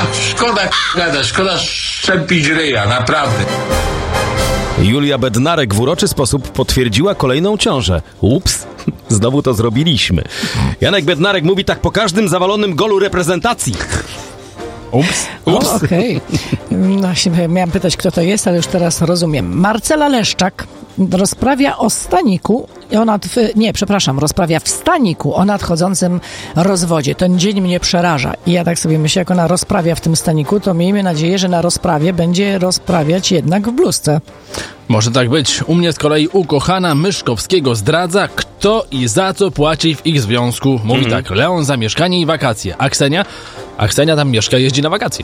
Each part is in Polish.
Szkoda gadać, szkoda szczepić ryja, naprawdę. Julia Bednarek w uroczy sposób potwierdziła kolejną ciążę. Ups, znowu to zrobiliśmy. Janek Bednarek mówi tak po każdym zawalonym golu reprezentacji. Ups. Okej. No, miałam pytać, kto to jest, ale już teraz rozumiem. Marcela Leszczak rozprawia o staniku, rozprawia w staniku o nadchodzącym rozwodzie. Ten dzień mnie przeraża. I ja tak sobie myślę, jak ona rozprawia w tym staniku, to miejmy nadzieję, że na rozprawie będzie rozprawiać jednak w bluzce. Może tak być. U mnie z kolei ukochana Myszkowskiego zdradza, kto i za co płaci w ich związku. Mówi tak, Leon za mieszkanie i wakacje. A Ksenia tam mieszka, jeździ na wakacje.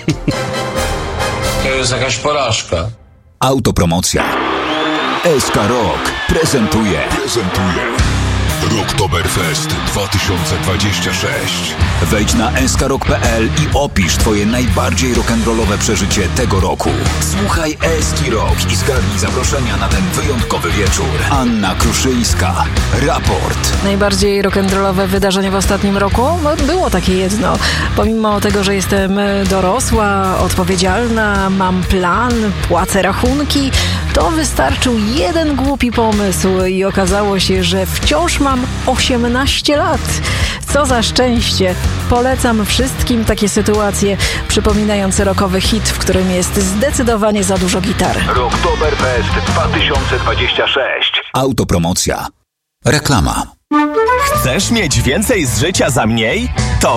To jest jakaś porażka. Autopromocja. SK Rock prezentuje Rocktoberfest 2026. Wejdź na skrock.pl i opisz twoje najbardziej rock'n'rollowe przeżycie tego roku. Słuchaj Eski Rock i zgarnij zaproszenia na ten wyjątkowy wieczór. Anna Kruszyńska, Raport. Najbardziej rock'n'rollowe wydarzenie w ostatnim roku? No, było takie jedno. Pomimo tego, że jestem dorosła, odpowiedzialna, mam plan, płacę rachunki, to wystarczył jeden głupi pomysł i okazało się, że wciąż mam 18 lat. Co za szczęście. Polecam wszystkim takie sytuacje, przypominające rockowy hit, w którym jest zdecydowanie za dużo gitary. Rocktoberfest 2026. Autopromocja. Reklama. Chcesz mieć więcej z życia za mniej? To